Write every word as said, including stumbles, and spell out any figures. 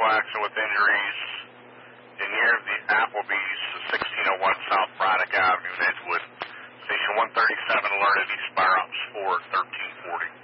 accident with injuries in near the Applebee's, sixteen oh one South Braddock Avenue in Edgewood. Station one thirty-seven alerted East Fire Ops four, thirteen forty.